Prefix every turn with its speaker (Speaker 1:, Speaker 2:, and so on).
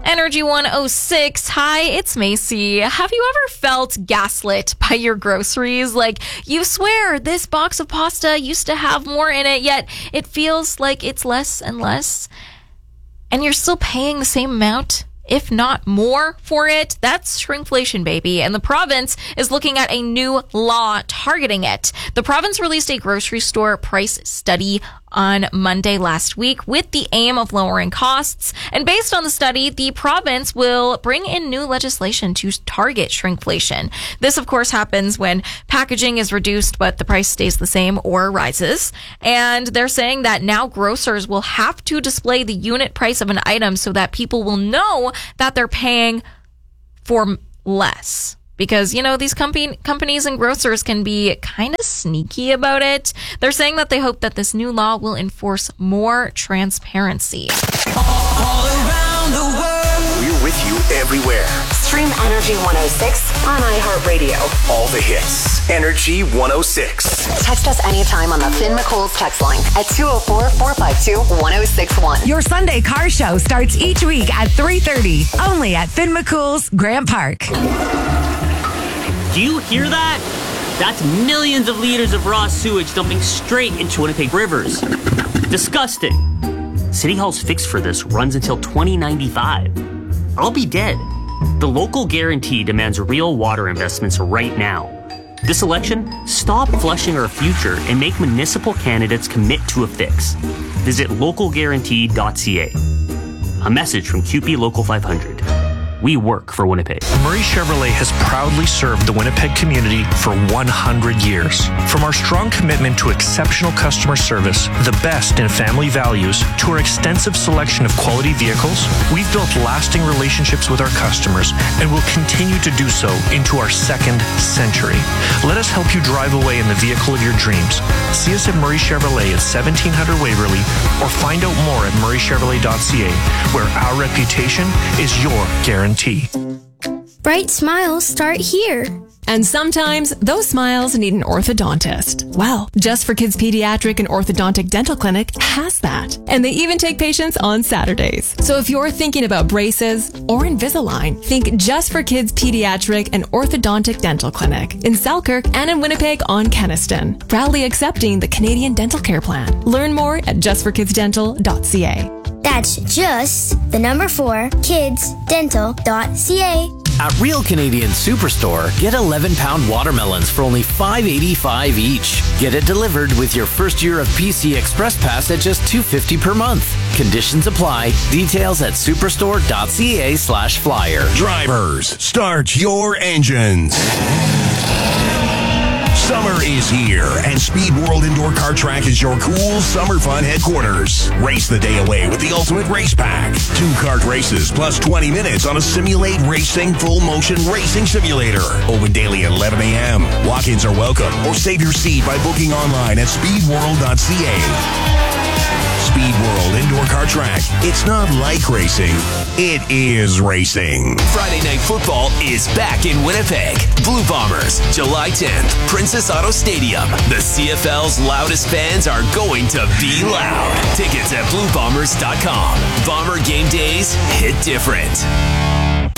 Speaker 1: Energy 106. Hi, it's Macy. Have you ever felt gaslit by your groceries? Like, you swear this box of pasta used to have more in it, yet it feels like it's less and less. And you're still paying the same amount, if not more, for it. That's shrinkflation, baby. And the province is looking at a new law targeting it. The province released a grocery store price study on Monday last week with the aim of lowering costs. And based on the study, the province will bring in new legislation to target shrinkflation. This, of course, happens when packaging is reduced, but the price stays the same or rises. And they're saying that now grocers will have to display the unit price of an item so that people will know that they're paying for less. Because, you know, these companies and grocers can be kind of sneaky about it. They're saying that they hope that this new law will enforce more transparency.
Speaker 2: All around the world.
Speaker 3: We're with you everywhere.
Speaker 4: Stream Energy 106 on iHeartRadio.
Speaker 3: All the hits. Energy 106.
Speaker 4: Text us anytime on the Finn McCool's text line at 204-452-1061.
Speaker 5: Your Sunday car show starts each week at 3:30, only at Finn McCool's Grant Park.
Speaker 6: Do you hear that? That's millions of liters of raw sewage dumping straight into Winnipeg rivers. Disgusting. City Hall's fix for this runs until 2095. I'll be dead. The local guarantee demands real water investments right now. This election, stop flushing our future and make municipal candidates commit to a fix. Visit localguarantee.ca. A message from QP Local 500. We work for Winnipeg.
Speaker 7: Murray Chevrolet has proudly served the Winnipeg community for 100 years. From our strong commitment to exceptional customer service, the best in family values, to our extensive selection of quality vehicles, we've built lasting relationships with our customers and will continue to do so into our second century. Let us help you drive away in the vehicle of your dreams. See us at Murray Chevrolet at 1700 Waverly or find out more at murraychevrolet.ca, where our reputation is your guarantee.
Speaker 8: Bright smiles start here.
Speaker 9: And sometimes those smiles need an orthodontist. Well, Just for Kids Pediatric and Orthodontic Dental Clinic has that. And they even take patients on Saturdays. So if you're thinking about braces or Invisalign, think Just for Kids Pediatric and Orthodontic Dental Clinic in Selkirk and in Winnipeg on Kenniston. Proudly accepting the Canadian Dental Care Plan. Learn more at justforkidsdental.ca.
Speaker 8: That's just the number 4 kidsdental.ca.
Speaker 10: At Real Canadian Superstore, get 11-pound watermelons for only $5.85 each. Get it delivered with your first year of PC Express Pass at just $2.50 per month. Conditions apply. Details at superstore.ca/flyer.
Speaker 11: Drivers, start your engines. Summer is here, and Speed World Indoor Car Track is your cool summer fun headquarters. Race the day away with the Ultimate Race Pack. 2 kart races plus 20 minutes on a Simulate Racing full motion racing simulator. Open daily at 11 a.m. Walk-ins are welcome, or save your seat by booking online at speedworld.ca. Speed World Indoor Car Track. It's not like racing. It is racing.
Speaker 3: Friday Night Football is back in Winnipeg. Blue Bombers, July 10th, Princess Auto Stadium. The CFL's loudest fans are going to be loud. Tickets at bluebombers.com. Bomber game days hit different.